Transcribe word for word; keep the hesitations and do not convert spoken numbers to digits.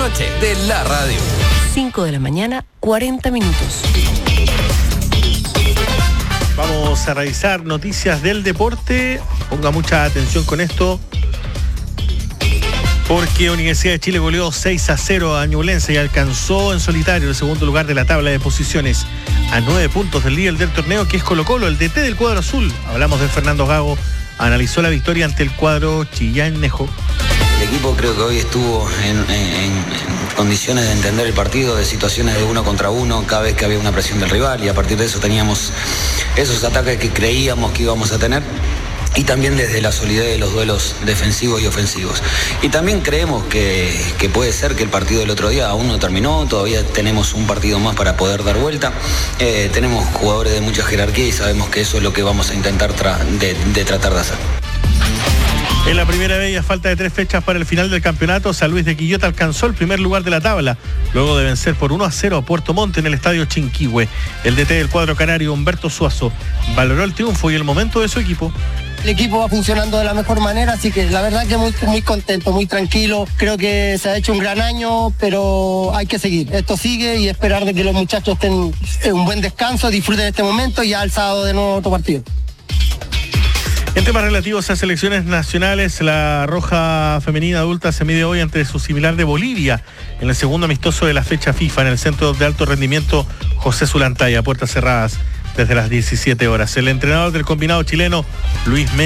noche de la radio. cinco de la mañana, cuarenta minutos. Vamos a revisar noticias del deporte. Ponga mucha atención con esto, porque Universidad de Chile goleó seis a cero a Ñublense y alcanzó en solitario el segundo lugar de la tabla de posiciones, a nueve puntos del líder del torneo, que es Colo-Colo. El D T del cuadro azul, hablamos de Fernando Gago, analizó la victoria ante el cuadro chillanejo. El equipo creo que hoy estuvo en, en, en condiciones de entender el partido, de situaciones de uno contra uno cada vez que había una presión del rival, y a partir de eso teníamos esos ataques que creíamos que íbamos a tener, y también desde la solidez de los duelos defensivos y ofensivos. Y también creemos que, que puede ser que el partido del otro día aún no terminó, todavía tenemos un partido más para poder dar vuelta, eh, tenemos jugadores de mucha jerarquía y sabemos que eso es lo que vamos a intentar tra- de, de tratar de hacer. En la primera vez, a falta de tres fechas para el final del campeonato, San Luis de Quillota alcanzó el primer lugar de la tabla, luego de vencer por uno a cero a Puerto Montt en el estadio Chinquihue. El D T del cuadro canario, Humberto Suazo, valoró el triunfo y el momento de su equipo. El equipo va funcionando de la mejor manera, así que la verdad que muy, muy contento, muy tranquilo. Creo que se ha hecho un gran año, pero hay que seguir. Esto sigue y esperar de que los muchachos estén en un buen descanso, disfruten este momento y ya el sábado de nuevo otro partido. En temas relativos a selecciones nacionales, la Roja Femenina Adulta se mide hoy ante su similar de Bolivia en el segundo amistoso de la fecha FIFA en el Centro de Alto Rendimiento José Zulantay, a puertas cerradas desde las diecisiete horas. El entrenador del combinado chileno, Luis Mena,